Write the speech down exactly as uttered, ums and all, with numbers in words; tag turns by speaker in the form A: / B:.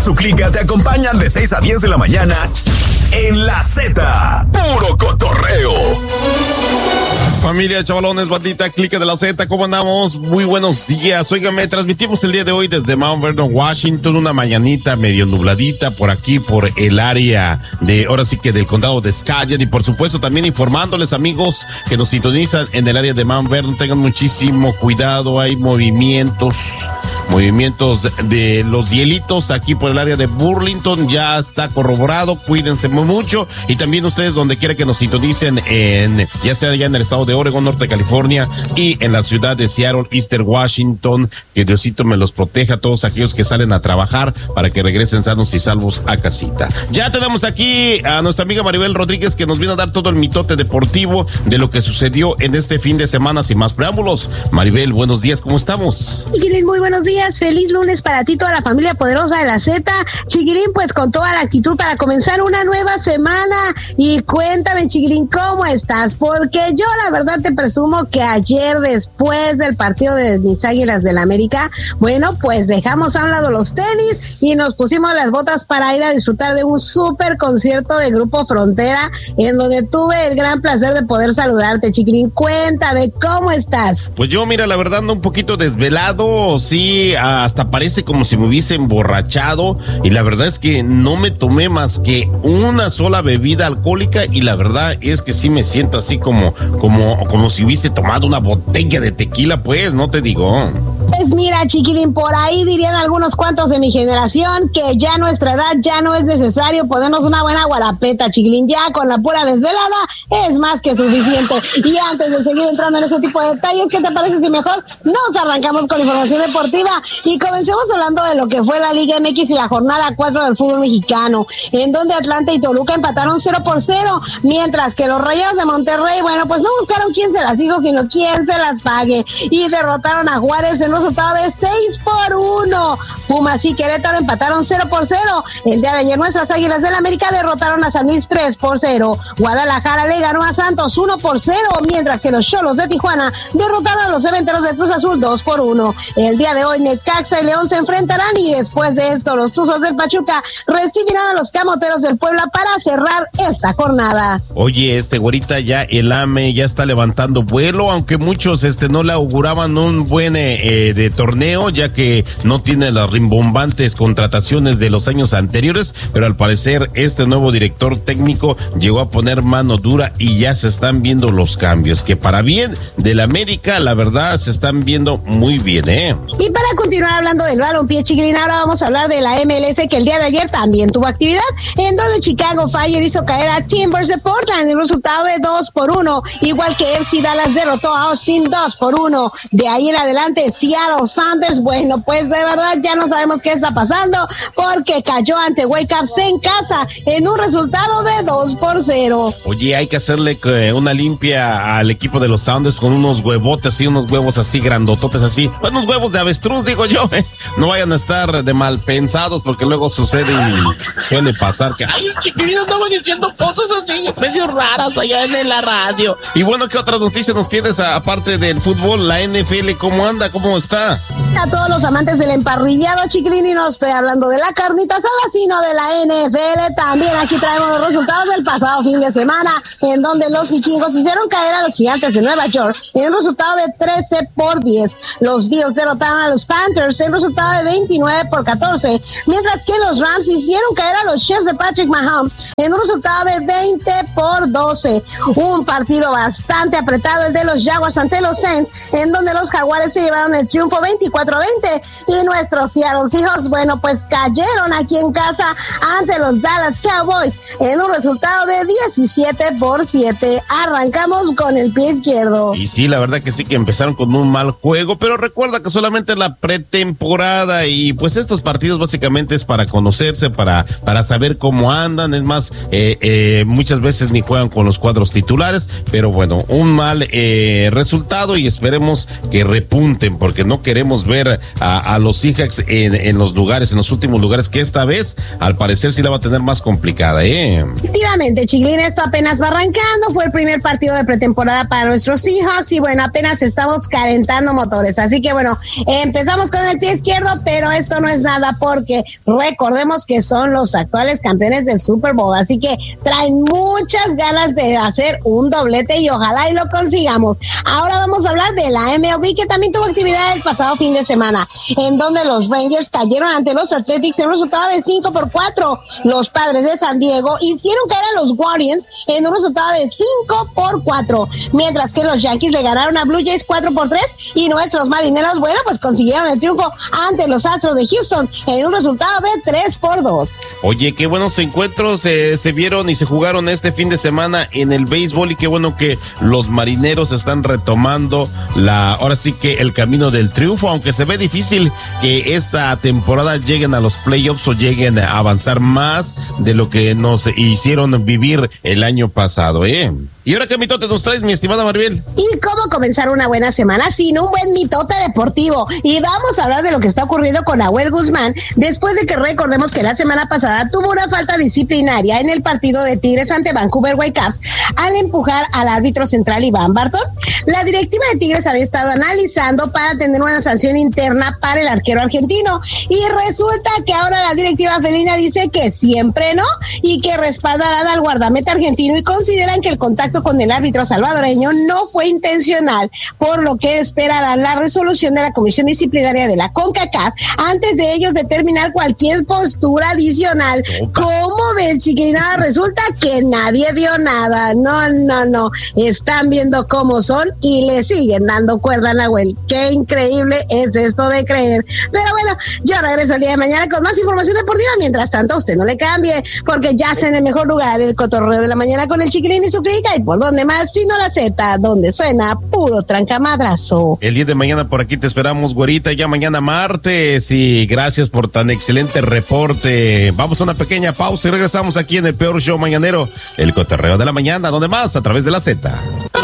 A: su clica te acompañan de seis a diez de la mañana en La Z, puro cotorreo.
B: Familia, chavalones, bandita, clique de La Z, ¿cómo andamos? Muy buenos días. Óigame, transmitimos el día de hoy desde Mount Vernon, Washington, una mañanita medio nubladita por aquí, por el área de, ahora sí que del condado de Skagit, y por supuesto también informándoles, amigos, que nos sintonizan en el área de Mount Vernon, tengan muchísimo cuidado, hay movimientos, movimientos de los hielitos aquí por el área de Burlington, ya está corroborado, cuídense mucho, y también ustedes donde quiera que nos sintonicen, en ya sea ya en el estado de Oregon, norte de California, y en la ciudad de Seattle, Eastern Washington, que Diosito me los proteja a todos aquellos que salen a trabajar para que regresen sanos y salvos a casita. Ya tenemos aquí a nuestra amiga Maribel Rodríguez, que nos viene a dar todo el mitote deportivo de lo que sucedió en este fin de semana. Sin más preámbulos, Maribel, buenos días, ¿cómo estamos?
C: Chiquilín, muy buenos días, feliz lunes para ti, toda la familia poderosa de La Z. Chiquilín, pues con toda la actitud para comenzar una nueva semana, y cuéntame, Chiquilín, ¿cómo estás? Porque yo la verdad te presumo que ayer, después del partido de mis Águilas del América, bueno, pues dejamos a un lado los tenis y nos pusimos las botas para ir a disfrutar de un súper concierto de Grupo Frontera, en donde tuve el gran placer de poder saludarte, Chiquilín. Cuéntame, ¿cómo estás?
B: Pues yo, mira, la verdad ando un poquito desvelado, sí, hasta parece como si me hubiese emborrachado, y la verdad es que no me tomé más que una sola bebida alcohólica, y la verdad es que sí me siento así como, como como si hubiese tomado una botella de tequila, pues, no te digo.
C: Pues mira, Chiquilín, por ahí dirían algunos cuantos de mi generación que ya a nuestra edad ya no es necesario ponernos una buena guarapeta, Chiquilín, ya con la pura desvelada es más que suficiente. Y antes de seguir entrando en ese tipo de detalles, ¿qué te parece si mejor nos arrancamos con información deportiva y comencemos hablando de lo que fue la Liga M X y la jornada cuatro del fútbol mexicano, en donde Atlanta y Toluca empataron cero por cero, mientras que los Rayados de Monterrey, bueno, pues no buscaron quién se las hizo, sino quién se las pague, y derrotaron a Juárez en un resultado de seis por uno. Pumas y Querétaro empataron cero por cero. El día de ayer nuestras Águilas del América derrotaron a San Luis tres por cero. Guadalajara le ganó a Santos uno por cero, mientras que los Xolos de Tijuana derrotaron a los Cementeros de Cruz Azul dos por uno. El día de hoy Necaxa y León se enfrentarán, y después de esto los Tuzos del Pachuca recibirán a los Camoteros del Puebla para cerrar esta jornada.
B: Oye, este güerita, ya el A M E ya está levantando vuelo, aunque muchos este no le auguraban un buen eh, de torneo, ya que no tiene las rimbombantes contrataciones de los años anteriores, pero al parecer este nuevo director técnico llegó a poner mano dura y ya se están viendo los cambios, que para bien del América, la verdad, se están viendo muy bien, ¿eh? Y
C: para continuar hablando del balompié, Chiquilín, ahora vamos a hablar de la M L S, que el día de ayer también tuvo actividad, en donde Chicago Fire hizo caer a Timbers de Portland en un resultado de dos por uno, igual que F C Dallas derrotó a Austin dos por uno. De ahí en adelante, Seattle Sanders, bueno, pues de verdad ya no sabemos qué está pasando, porque cayó ante Wake Ups en casa en un resultado de dos por cero.
B: Oye, hay que hacerle una limpia al equipo de los Sounders con unos huevotes y unos huevos así grandototes así, unos huevos de avestruz, digo yo, ¿eh? No vayan a estar de mal pensados, porque luego sucede y suele pasar que ay, Chiquilín andaba diciendo cosas así medio raras allá en la radio. Y bueno, ¿qué otras noticias nos tienes aparte del fútbol? La N F L, ¿cómo anda? ¿Cómo está?
C: A todos los amantes del emparrillado, Chiquilín, y no estoy hablando de la carnita asada, sino de la N F L. También aquí traemos los resultados del pasado fin de semana, en donde los vikingos hicieron caer a los Gigantes de Nueva York en un resultado de trece por diez. Los Bills derrotaron a los Panthers en un resultado de veintinueve por catorce, mientras que los Rams hicieron caer a los Chiefs de Patrick Mahomes en un resultado de veinte por doce. Un partido bastante apretado, el de los Jaguars ante los Saints, en donde los Jaguares se llevaron el triunfo veinticuatro a veinte, y nuestros Seattle Seahawks, bueno, pues cayeron aquí en casa ante los Dallas Cowboys en un resultado de diecisiete por siete. Arrancamos con el pie izquierdo.
B: Y sí, la verdad que sí, que empezaron con un mal juego, pero recuerda que solamente la pretemporada, y pues estos partidos básicamente es para conocerse, para, para saber cómo andan. Es más, eh, eh, muchas veces ni juegan con los cuadros titulares, pero bueno, un mal eh, resultado, y esperemos que repunten, porque no queremos ver ver a, a los Seahawks en, en los lugares, en los últimos lugares, que esta vez, al parecer, sí la va a tener más complicada, ¿eh?
C: Efectivamente, Chiquilín, esto apenas va arrancando, fue el primer partido de pretemporada para nuestros Seahawks y bueno, apenas estamos calentando motores, así que bueno, eh, empezamos con el pie izquierdo, pero esto no es nada porque recordemos que son los actuales campeones del Super Bowl, así que traen muchas ganas de hacer un doblete y ojalá y lo consigamos. Ahora vamos a hablar de la M L B, que también tuvo actividad el pasado fin de semana, en donde los Rangers cayeron ante los Athletics en un resultado de cinco por cuatro. Los Padres de San Diego hicieron caer a los Guardians en un resultado de cinco por cuatro, mientras que los Yankees le ganaron a Blue Jays cuatro por tres y nuestros Marineros, bueno, pues consiguieron el triunfo ante los Astros de Houston en un resultado de tres por dos.
B: Oye, qué buenos encuentros eh, se vieron y se jugaron este fin de semana en el béisbol, y qué bueno que los Marineros están retomando la, ahora sí que el camino del triunfo, aunque se ve difícil que esta temporada lleguen a los playoffs o lleguen a avanzar más de lo que nos hicieron vivir el año pasado, ¿eh? ¿Y ahora qué mitote nos traes, mi estimada Maribel?
C: ¿Y cómo comenzar una buena semana sin un buen mitote deportivo? Y vamos a hablar de lo que está ocurriendo con Nahuel Guzmán, después de que recordemos que la semana pasada tuvo una falta disciplinaria en el partido de Tigres ante Vancouver Whitecaps al empujar al árbitro central Iván Bartón. La directiva de Tigres había estado analizando para tener una sanción interna para el arquero argentino, y resulta que ahora la directiva felina dice que siempre no, y que respaldarán al guardameta argentino, y consideran que el contacto con el árbitro salvadoreño no fue intencional, por lo que esperarán la resolución de la Comisión Disciplinaria de la CONCACAF antes de ellos determinar cualquier postura adicional. ¿Cómo ves, chiquilina? Resulta que nadie vio nada. No, no, no. Están viendo cómo son y le siguen dando cuerda a Nahuel. Qué increíble es esto de creer. Pero bueno, yo regreso el día de mañana con más información deportiva. Mientras tanto, usted no le cambie, porque ya está en el mejor lugar, el cotorreo de la mañana con el Chiquilín y su clica. Y por donde más, sino la Z, donde suena puro trancamadrazo.
B: El día de mañana por aquí te esperamos, güerita, ya mañana martes, y gracias por tan excelente reporte. Vamos a una pequeña pausa y regresamos aquí en el peor show mañanero, el cotorreo de la mañana, donde más, a través de la Z.